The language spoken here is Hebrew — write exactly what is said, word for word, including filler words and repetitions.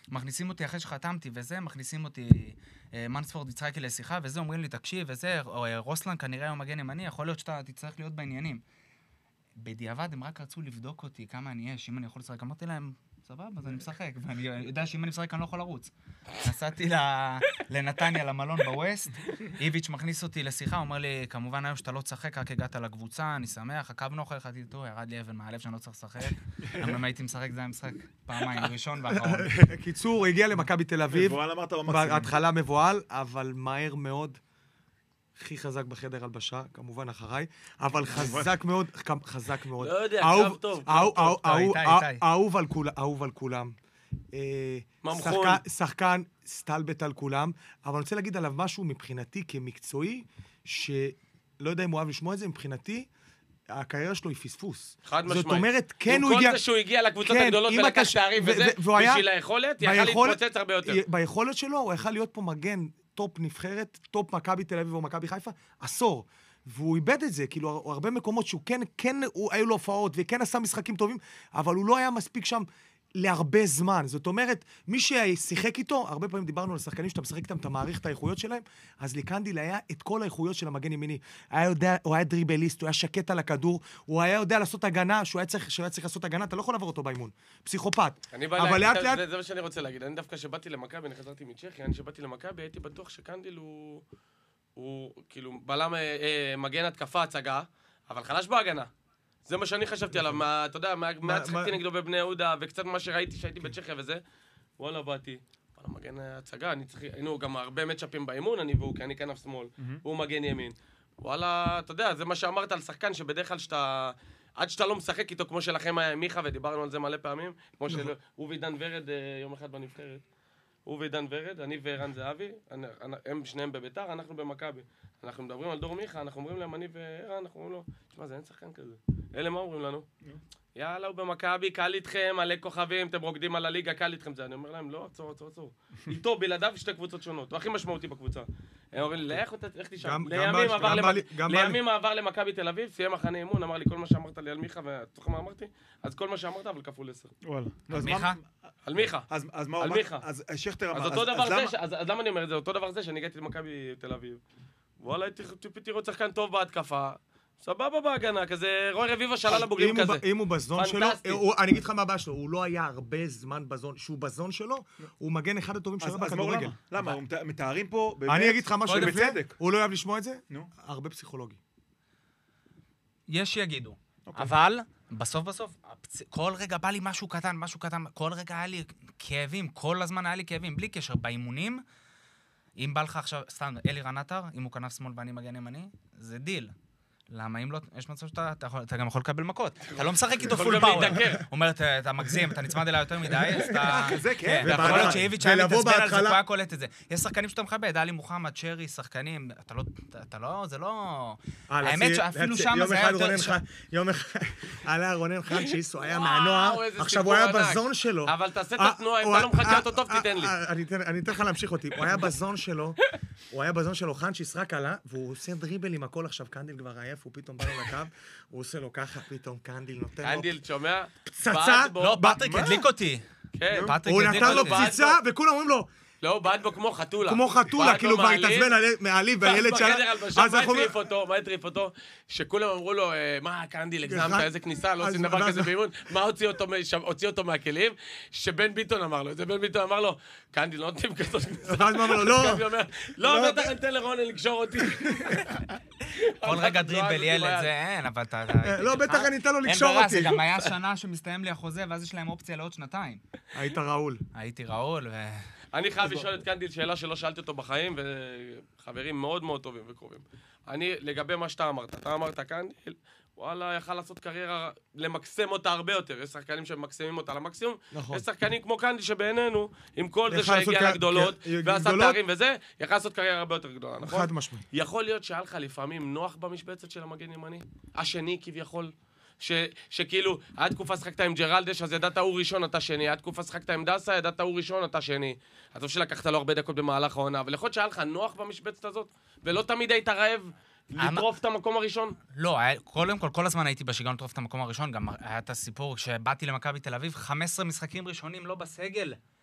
מכניסים אותי אחרי שחתמתי וזה, מכניסים אותי מנספורד יצחקי לשיחה, וזה אומרים לי, תקשיב, וזה, רוסלן כנראה הוא מגן ימני, יכול להיות שאתה תצטרך להיות בעניינים. בדיעבד הם רק רצו לבדוק אותי כמה אני יש, אם אני יכול לשחק, אמרתי להם, סבבה, אז אני משחק, ואני יודע שאם אני משחק אני לא יכול לרוץ. נסעתי לנתניה, למלון בווסט, איביץ' מכניס אותי לשיחה, אומר לי, כמובן היום שאתה לא תשחק, רק הגעת לקבוצה, אני שמח, עקבנו אחריך, חתי איתו, ירד לי אבן מהלב שאני לא צריך לשחק. אם הייתי משחק, זה היה משחק פעמיים, ראשון ואחרון. קיצור, הגיע למכבי תל אביב, מבועל אמרת במקסימום. בהתחלה מבועל, אבל מהר מאוד, הכי חזק בחדר הלבשה, כמובן אחריי, אבל חזק מאוד, חזק מאוד. לא יודע, קרב טוב. אהוב על כולם. ממחון. שחקן סטלבט על כולם, אבל אני רוצה להגיד עליו משהו מבחינתי כמקצועי, שלא יודע אם הוא אוהב לשמוע את זה, מבחינתי, הקריירה שלו היא פספוס. חד משמעית. זאת אומרת, כן הוא הגיע... הגיע... עם כל זה שהוא הגיע לקבוצות הגדולות ולקח תארים וזה, בשביל היכולת, יכל להתפוצץ הרבה יותר. ביכולת שלו, הוא יכל להיות פה מגן טופ נבחרת, טופ מכבי תל אביב או מכבי חיפה, עשור. והוא איבד את זה, כאילו, הרבה מקומות שהוא כן, כן, הוא, היו לו הופעות, וכן עשה משחקים טובים, אבל הוא לא היה מספיק שם להרבה זמן. זאת אומרת, מי ששיחק איתו, הרבה פעמים דיברנו על שחקנים שאתה משחק איתם, אתה מעריך את האיכויות שלהם, אז לקנדיל היה את כל האיכויות של המגן ימיני. היה יודע, הוא היה דריבליסט, הוא היה שקט על הכדור, הוא היה יודע לעשות הגנה, שהוא היה צריך, שהוא היה צריך לעשות הגנה, אתה לא יכול לעבור אותו באימון. פסיכופת. אבל לאט לאט... זה, זה מה שאני רוצה להגיד. אני דווקא שבאתי למכבי, אני חזרתי מצ'כיה, אני שבאתי למכבי, הייתי בטוח שקנדיל הוא, הוא כאילו בלם אה, אה, מגן התקפה הצגה, אבל חלש בהגנה. זה מה שאני חשבתי עליו, מה, אתה יודע, מה צחקתי נגדו בבני יהודה, וקצת מה שראיתי שהייתי בצ'כיה וזה, וואלה, באתי, וואלה, מגן הצגה, אני צריך, היינו גם הרבה מצ'אפים באימון, אני והוא, כי אני כנף שמאל, הוא מגן ימין. וואלה, אתה יודע, זה מה שאמרת על שחקן שבדרך כלל שאתה, עד שאתה לא משחק איתו, כמו שלכם היה מיכה, ודיברנו על זה מלא פעמים, כמו שהוא ודן ורד יום אחד בנבחרת. הוא ודן ורד, אני וערן זהבי, הם שניהם בביתר, אנחנו במכבי. אנחנו מדברים על דור מיכה, אנחנו אומרים להם, אני וערן, אנחנו אומרים לו, תשמע, זה אין שחקן כזה. אלה מה אומרים לנו? יאללה, הוא במכבי, קל איתכם, מלא כוכבים, אתם רוקדים על הליגה, קל איתכם זה. אני אומר להם, לא, עצור, עצור, עצור. איתו, בלעדיו, שתי קבוצות שונות. הוא הכי משמעותי בקבוצה. הם אומרים לי, לך תשם. לימים עבר למכבי תל אביב, סיים מחנה אימון, אמר לי, כל מה שאמרת לי על מיכה, ותוך מה אמרתי? אז כל מה שאמרת, אבל כפול עשר. על מיכה? על מיכה. אז מה על מיכה. אז שכטר אמר. אז אותו דבר זה, אז למה אני אומר את זה? אותו דבר זה שאני הגעתי למכבי תל אביב. וואלה, תראו שחקן טוב בהתקפה. סבבה בהגנה, כזה רוי רביבו שלל הבוגרים כזה. אם הוא בזון שלו, אני אגיד לך מה הבא שלו, הוא לא היה הרבה זמן בזון, שהוא בזון שלו, הוא מגן אחד הטובים שלו בכדורגל. למה? הוא מתארים פה באמת... אני אגיד לך משהו לפני, הוא לא אוהב לשמוע את זה? הרבה פסיכולוגי. יש שיגידו, אבל בסוף בסוף, כל רגע בא לי משהו קטן, משהו קטן, כל רגע היה לי כאבים, כל הזמן היה לי כאבים, בלי קשר, באימונים, אם בא לך עכשיו, סתם, אלי רנטר, אם הוא כנף שמאל ואני מגן ימני, זה דיל. למה? אם לא, יש מצב שאתה אתה גם יכול לקבל מכות. אתה לא משחק איתו פול פאוור. הוא אומר, אתה מגזים, אתה נצמד אליי יותר מדי, אז אתה... כזה, כן. ויכול להיות שאיביץ' היה מתעצבן על זה, הוא היה קולט את זה. יש שחקנים שאתה מכבד, עלי מוחמד, שרי, שחקנים, אתה לא, זה לא... האמת שאפילו שם זה היה יותר... יום אחד, עלה רונן חן שאיסו היה מהנוער, עכשיו הוא היה בזון שלו. אבל תעשה את התנועה, אם אתה לא מחכה אותו טוב, תיתן לי. אני אתן לך להמשיך אותי. הוא היה בזון שלו, הוא היה בזון שלו, חן שישרק עלה, והוא עושה דריבל עם הכל עכשיו, קנדיל כבר עייף, הוא פתאום בא לו לקו, הוא עושה לו ככה, פתאום קנדיל נותן לו... קנדיל, שומע? פצצה! לא, פטריק הדליק אותי. כן. הוא נתן לו פציצה, וכולם אומרים לו... לא, הוא בעט בו כמו חתולה. כמו חתולה, כאילו כבר התעצבן מעליב והילד שלה... בחדר הלבשה, מה הטריף אותו? מה הטריף אותו? שכולם אמרו לו, מה, קנדיל, הגזמת, איזה כניסה, לא עושים דבר כזה באימון. מה הוציא אותו מהכלים? שבן ביטון אמר לו. זה בן ביטון אמר לו, קנדיל, לא נותנים כזאת כניסה. ואז הוא אמר לו, לא. לא, בטח ניתן לרונן לקשור אותי. כל רגע דריבל ילד, זה אין, אבל אתה... לא, בטח אני אתן לו לקשור אותי. זה גם היה שנה שמסתיים לי החוזה, ואז יש להם אופציה לעוד שנתיים. היית ראול. הייתי ראול, ו... אני חייב לשאול את קנדיל שאלה שלא שאלתי אותו בחיים, וחברים מאוד מאוד טובים וקרובים. אני, לגבי מה שאתה אמרת, אתה אמרת קנדיל, וואלה, יכל לעשות קריירה, למקסם אותה הרבה יותר. יש שחקנים שמקסמים אותה למקסימום. יש שחקנים כמו קנדיל שבעינינו, עם כל זה שהגיע לגדולות, ועשה תארים וזה, יכל לעשות קריירה הרבה יותר גדולה, נכון? חד משמעית. יכול להיות שהיה לך לפעמים נוח במשבצת של המגן ימני? השני כביכול? שכאילו, עד תקופה שחקת עם ג'רלדש, אז ידעת הוא ראשון, אתה שני. עד תקופה שחקת עם דסה, ידעת הוא ראשון, אתה שני. אז טוב שלקחת לו הרבה דקות במהלך העונה, אבל יכול להיות שהיה לך נוח במשבצת הזאת, ולא תמיד היית רעב לטרוף את המקום הראשון? לא, קודם כל, כל הזמן הייתי בשיגעון לטרוף את המקום הראשון, גם היה את הסיפור שבאתי למכבי תל אביב, חמישה עשר משחקים ראשונים לא בסגל.